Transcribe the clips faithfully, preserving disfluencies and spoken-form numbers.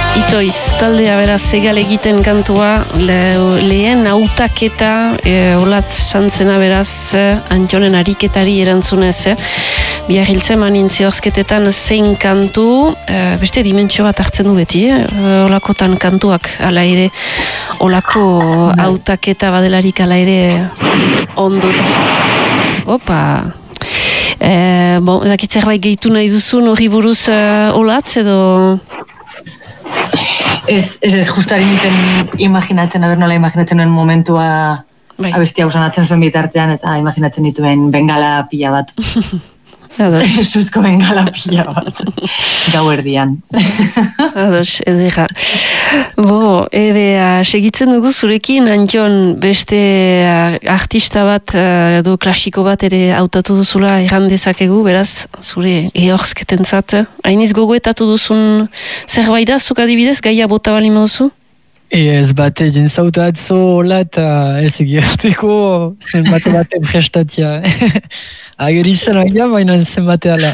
Itoiz, taldea beraz segal egiten kantua, le, lehen hautaketa, e, olatz santzena beraz, Antxonen ariketari erantzunez, eh? Bihar hiltzen manin zehozketetan zein kantu, e, beste dimentsio bat hartzen du beti, eh? Olakotan kantuak, ala ere, olako hautaketa badelarik ala ere ondot. Opa! E, bon, ezakit zerbait gehitu nahi duzun hori buruz uh, olatz edo... Ez, ez, ez, justari nintzen imaginatzen, aber nola imaginatzen nuen momentua bai. Abestia usanatzen zuen bitartean, eta imaginatzen dituen bengala pila bat. Zuzko bengala pila bat. Gau erdian. Ados, edera. Bo, ebe, uh, segitzen dugu zurekin, Antxon, beste uh, artista bat, uh, edo klasiko bat ere hautatu duzula errandezakegu, beraz, zure ehorzketen zat. Hainiz gogoetatu duzun zerbait da, zuk adibidez, gaia bota bali mauzu? Ez bat egin zauta atzo hola eta ez egirteko zenbate baten prestatia. Ageri zen agia, baina zenbate ala.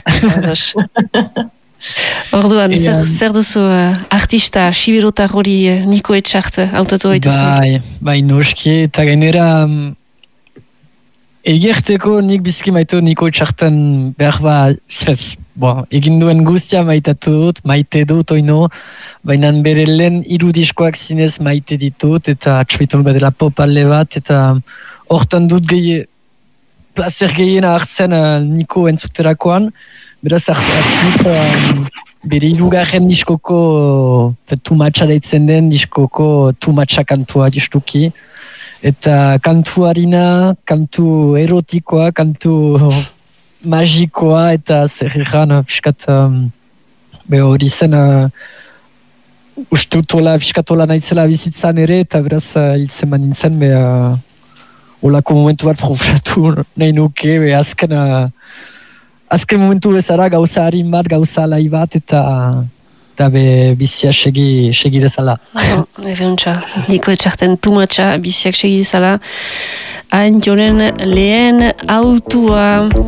Orduan, e, zer, zer duzu uh, artista, siberotar hori uh, Niko Etxart hautatu haitu zu? Bai, bai noski, eta gainera um, egirteko nik bizki maitu Niko Etxartan behar ba, zez, bo, egin duen guztia maitatu dut, maite dut oino, baina bere lehen irudiskoak zinez maite ditut, eta atxuitu badela pop alde bat, eta hortan dut gehi, placer gehiena hartzen uh, Niko entzuterakoan, beraz hartu um, bere irugarren diskoko uh, tumatxa deitzen den diskoko tumatxa kantua justuki, eta kantu harina, kantu erotikoa, kantu magikoa, eta zer egan, piskat, um, be hori zen, uh, ustutola, piskatola nahitzela bizitzan ere, eta beraz uh, hiltzen man nintzen, be, uh, olako momentu bat profilatu nahi nuke, be azken, uh, azken momentu bezala gauza harin bat, gauza alai bat, eta eta be bizia segi, segi dezala. Oh, Ebeontxa, Niko Etxarten tumatxa biziak segi dezala. Antxonen lehen autua...